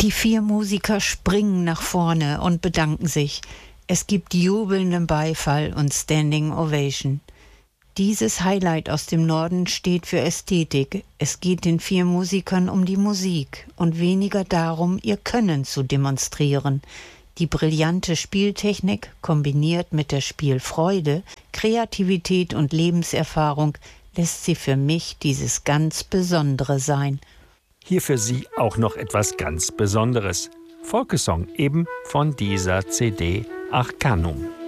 Die 4 Musiker springen nach vorne und bedanken sich. Es gibt jubelnden Beifall und Standing Ovation. Dieses Highlight aus dem Norden steht für Ästhetik. Es geht den 4 Musikern um die Musik und weniger darum, ihr Können zu demonstrieren. Die brillante Spieltechnik, kombiniert mit der Spielfreude, Kreativität und Lebenserfahrung, lässt sie für mich dieses ganz Besondere sein. Hier für Sie auch noch etwas ganz Besonderes. Folkesong eben von dieser CD Arcanum.